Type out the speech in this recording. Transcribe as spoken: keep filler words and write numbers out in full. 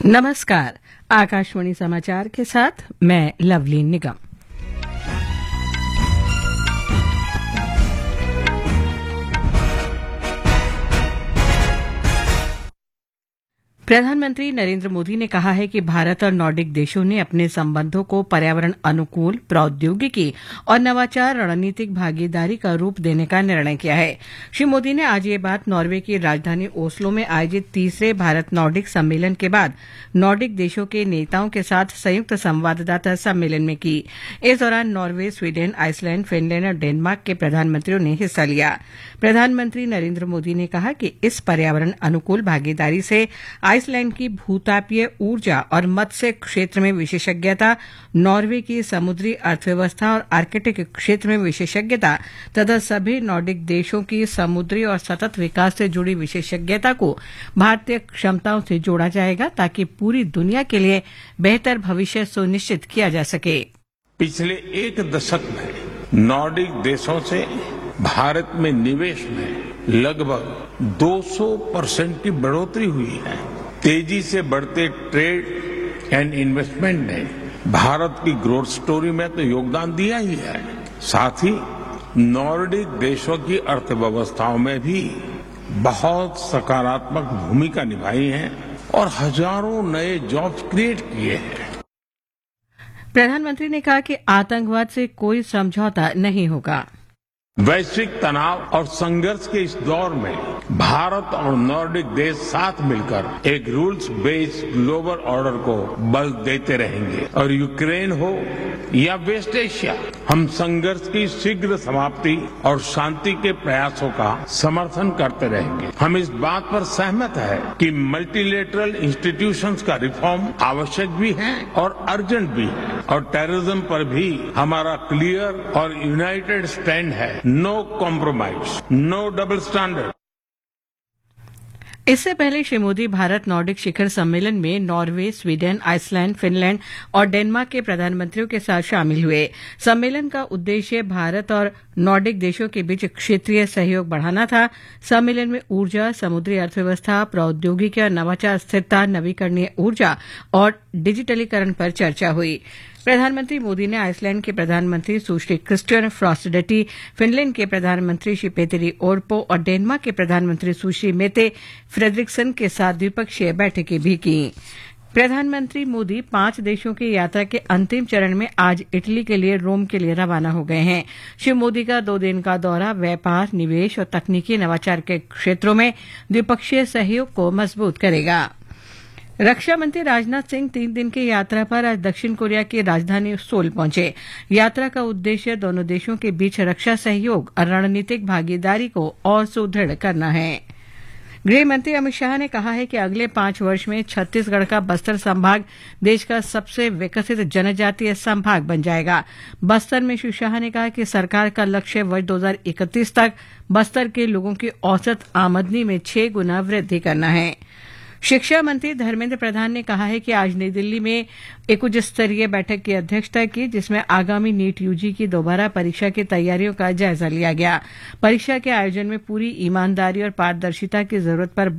नमस्कार। आकाशवाणी समाचार के साथ मैं लवली निगम। प्रधानमंत्री नरेंद्र मोदी ने कहा है कि भारत और नॉर्डिक देशों ने अपने संबंधों को पर्यावरण अनुकूल प्रौद्योगिकी और नवाचार रणनीतिक भागीदारी का रूप देने का निर्णय किया है। श्री मोदी ने आज ये बात नॉर्वे की राजधानी ओस्लो में आयोजित तीसरे भारत नॉर्डिक सम्मेलन के बाद नॉर्डिक देशों के नेताओं के साथ संयुक्त संवाददाता सम्मेलन में की। इस दौरान नॉर्वे, स्वीडन, आइसलैंड, फिनलैंड और डेनमार्क के प्रधानमंत्रियों ने हिस्सा लिया। प्रधानमंत्री नरेंद्र मोदी ने कहा कि इस पर्यावरण अनुकूल भागीदारी से आइसलैंड की भूतापीय ऊर्जा और मत्स्य क्षेत्र में विशेषज्ञता, नॉर्वे की समुद्री अर्थव्यवस्था और आर्कटिक क्षेत्र में विशेषज्ञता तथा सभी नॉर्डिक देशों की समुद्री और सतत विकास से जुड़ी विशेषज्ञता को भारतीय क्षमताओं से जोड़ा जाएगा ताकि पूरी दुनिया के लिए बेहतर भविष्य सुनिश्चित किया जा सके। पिछले एक दशक में नॉर्डिक देशों से भारत में निवेश में लगभग दो सौ परसेंट की बढ़ोतरी हुई है। तेजी से बढ़ते ट्रेड एंड इन्वेस्टमेंट ने भारत की ग्रोथ स्टोरी में तो योगदान दिया ही है, साथ ही नॉर्डिक देशों की अर्थव्यवस्थाओं में भी बहुत सकारात्मक भूमिका निभाई है और हजारों नए जॉब्स क्रिएट किए हैं। प्रधानमंत्री ने कहा कि आतंकवाद से कोई समझौता नहीं होगा। वैश्विक तनाव और संघर्ष के इस दौर में भारत और नॉर्डिक देश साथ मिलकर एक रूल्स बेस्ड ग्लोबल ऑर्डर को बल देते रहेंगे। और यूक्रेन हो या वेस्ट एशिया, हम संघर्ष की शीघ्र समाप्ति और शांति के प्रयासों का समर्थन करते रहेंगे। हम इस बात पर सहमत है कि मल्टीलेटरल इंस्टीट्यूशंस का रिफॉर्म आवश्यक भी है और अर्जेंट भी है, और टेररिज्म पर भी हमारा क्लियर और यूनाइटेड स्टैंड है। No compromise, no double standard. इससे पहले श्री मोदी भारत नॉर्डिक शिखर सम्मेलन में नॉर्वे, स्वीडन, आइसलैंड, फिनलैंड और डेनमार्क के प्रधानमंत्रियों के साथ शामिल हुए। सम्मेलन का उद्देश्य भारत और नॉर्डिक देशों के बीच क्षेत्रीय सहयोग बढ़ाना था। सम्मेलन में ऊर्जा, समुद्री अर्थव्यवस्था, प्रौद्योगिकी और नवाचार, स्थिरता, नवीकरणीय ऊर्जा और डिजिटलीकरण पर चर्चा हुई। प्रधानमंत्री मोदी ने आइसलैंड के प्रधानमंत्री सुश्री क्रिस्टियन फ्रॉस्टडटी, फिनलैंड के प्रधानमंत्री श्री पेतरी ओरपो और डेनमार्क के प्रधानमंत्री सुश्री मेते फ्रेडरिक्सन के साथ द्विपक्षीय बैठकें भी की। प्रधानमंत्री मोदी पांच देशों की यात्रा के अंतिम चरण में आज इटली के लिए रोम के लिए रवाना हो गए हैं। श्री मोदी का दो दिन का दौरा व्यापार, निवेश और तकनीकी नवाचार के क्षेत्रों में द्विपक्षीय सहयोग को मजबूत करेगा। रक्षा मंत्री राजनाथ सिंह तीन दिन की यात्रा पर आज दक्षिण कोरिया की राजधानी सोल पहुंचे। यात्रा का उद्देश्य दोनों देशों के बीच रक्षा सहयोग और रणनीतिक भागीदारी को और सुदृढ़ करना है। गृह मंत्री अमित शाह ने कहा है कि अगले पांच वर्ष में छत्तीसगढ़ का बस्तर संभाग देश का सबसे विकसित जनजातीय संभाग बन जाएगा। बस्तर में श्री शाह ने कहा कि सरकार का लक्ष्य वर्ष दो हजार इकतीस तक बस्तर के लोगों की औसत आमदनी में छह गुना वृद्धि करना है। शिक्षा मंत्री धर्मेंद्र प्रधान ने कहा है कि आज नई दिल्ली में एक उच्च स्तरीय बैठक की अध्यक्षता की, जिसमें आगामी नीट यूजी की दोबारा परीक्षा की तैयारियों का जायजा लिया गया। परीक्षा के आयोजन में पूरी ईमानदारी और पारदर्शिता की जरूरत पर